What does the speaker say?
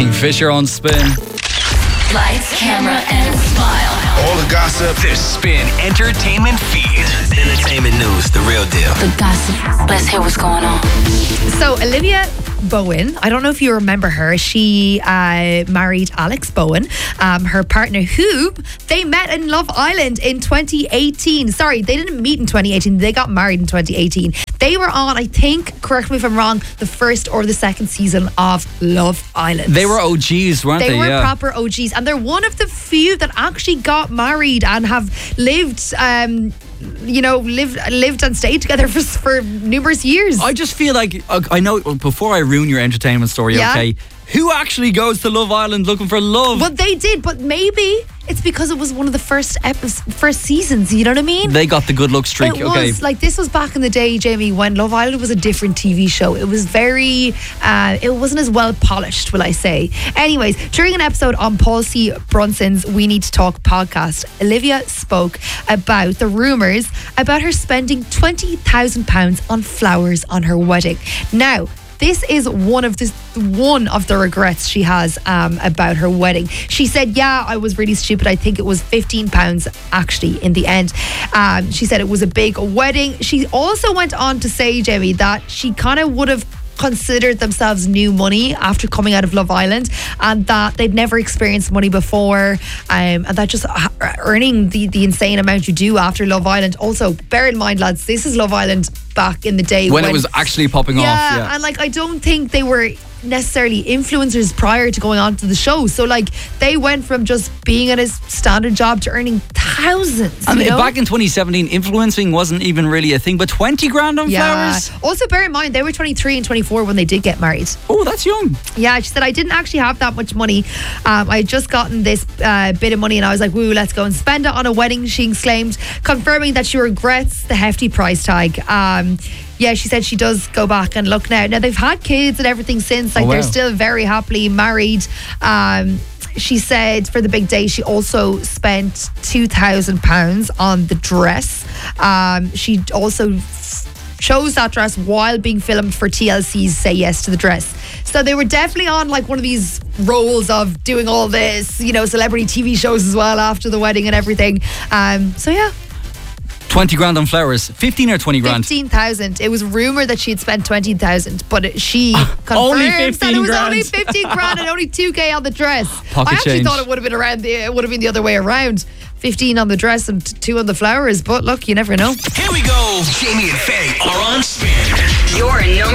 Kingfisher on Spin. Lights, camera, and smile. All the gossip. The Spin Entertainment Feed. Entertainment news, the real deal. The gossip. Let's hear what's going on. So Olivia Bowen, I don't know if you remember her. She married Alex Bowen, her partner, who they met in Love Island in 2018. Sorry, they didn't meet in 2018. They got married in 2018. They were on, I think, correct me if I'm wrong, the first or the second season of Love Island. They were OGs, weren't they? They were proper OGs, and they're one of the few that actually got married and have lived lived and stayed together for numerous years. I just feel like, I know, before I ruin your entertainment story, okay, who actually goes to Love Island looking for love? Well, they did, but maybe it's because it was one of the first seasons, you know what I mean? They got the good luck streak, It was, like, this was back in the day, Jamie, when Love Island was a different TV show. It was very, it wasn't as well polished, will I say. Anyways, during an episode on Paul C. Brunson's We Need to Talk podcast, Olivia spoke about the rumours about her spending £20,000 on flowers on her wedding. Now, this is one of the regrets she has about her wedding. She said, yeah, I was really stupid. I think it was £15 actually in the end. She said it was a big wedding. She also went on to say, Jamie, that she kind of would have considered themselves new money after coming out of Love Island, and that they'd never experienced money before, and that just earning the insane amount you do after Love Island. Also, bear in mind, lads, this is Love Island back in the day when it was actually popping off. Yeah, and like, I don't think they were necessarily influencers prior to going on to the show, so like they went from just being at a standard job to earning thousands. And back in 2017, influencing wasn't even really a thing, but 20 grand on flowers. Also, bear in mind, they were 23 and 24 when they did get married. Oh, that's young. Yeah, she said, I didn't actually have that much money. I had just gotten this bit of money and I was like, woo, let's go and spend it on a wedding, she exclaimed, confirming that she regrets the hefty price tag. Yeah, she said she does go back and look now. Now, they've had kids and everything since. Like, they're still very happily married. She said for the big day, she also spent £2,000 on the dress. She also chose that dress while being filmed for TLC's Say Yes to the Dress. So they were definitely on like one of these roles of doing all this, celebrity TV shows as well after the wedding and everything. So yeah. 20 grand on flowers. 15 or 20 grand? 15,000. It was rumoured that she had spent 20,000, but she only confirms 15 that it was grand. only 15 grand and only 2k on the dress. Pocket I actually change. thought it would have been the other way around. 15 on the dress and 2 on the flowers, but look, you never know. Here we go. Jamie and Faye are on Spin. Your number